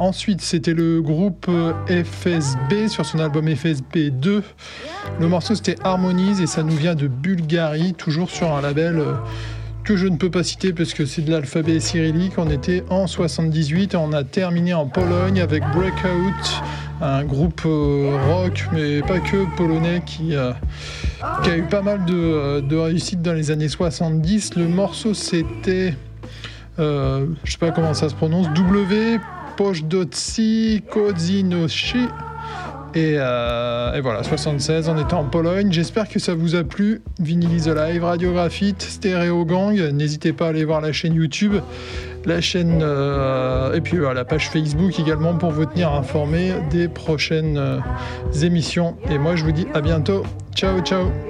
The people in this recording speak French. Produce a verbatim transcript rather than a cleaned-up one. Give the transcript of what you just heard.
ensuite, c'était le groupe F S B sur son album F S B deux. Le morceau, c'était Harmonies et ça nous vient de Bulgarie, toujours sur un label euh, que je ne peux pas citer parce que c'est de l'alphabet cyrillique. On était en soixante-dix-huit et on a terminé en Pologne avec Breakout, un groupe euh, rock, mais pas que polonais, qui, euh, qui a eu pas mal de, de réussites dans les années soixante-dix. Le morceau, c'était, euh, je sais pas comment ça se prononce, W, Pojdotsi, Kodzinoshi. Et, euh, et voilà, soixante-seize, on était en Pologne. J'espère que ça vous a plu. Vinyl is Alive, Radio Graphite, Stéréo Gang. N'hésitez pas à aller voir la chaîne YouTube, la chaîne euh, et puis euh, la page Facebook également pour vous tenir informé des prochaines euh, émissions. Et moi, je vous dis à bientôt. Ciao, ciao.